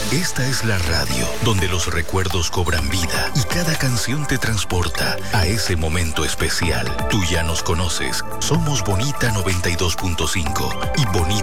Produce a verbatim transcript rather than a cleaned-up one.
Esta es la radio donde los recuerdos cobran vida y cada canción te transporta a ese momento especial. Tú ya nos conoces. Somos Bonita noventa y dos punto cinco y Bonita